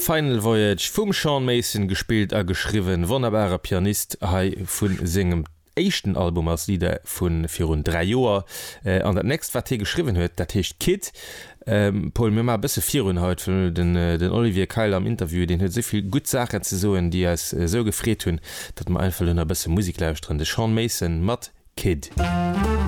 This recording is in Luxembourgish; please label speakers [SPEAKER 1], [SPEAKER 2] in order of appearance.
[SPEAKER 1] Final Voyage vum Sean Mason gespielt geschrieben, wunderbarer Pianist vun singem echten Album als Lieder vun 3 Joer an der nächst wat geschrieben huet, dat hecht Kid. Paul mir bisse virun haut den Olivier Keil am Interview, den huet soviel gut Sachen ze soen, die es so gefréet hunn, dat man einfach a bisse Musik lauscht drin. De Sean Mason mat Kid.